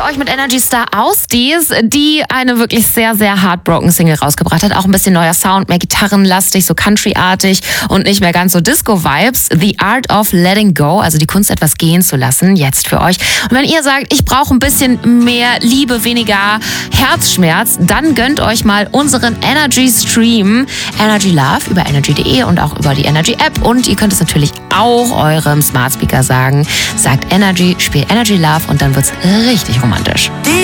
euch mit Energy Star Ausdies, die eine wirklich sehr, sehr heartbroken Single rausgebracht hat. Auch ein bisschen neuer Sound, mehr gitarrenlastig, so countryartig und nicht mehr ganz so Disco-Vibes. The Art of Letting Go, also die Kunst, etwas gehen zu lassen, jetzt für euch. Und wenn ihr sagt, ich brauche ein bisschen mehr Liebe, weniger Herzschmerz, dann gönnt euch mal unseren Energy Stream, Energy Love, über energy.de und auch über die Energy App. Und ihr könnt es natürlich auch eurem Smart Speaker sagen. Sagt Energy, spielt Energy Love und dann wird's richtig romantisch.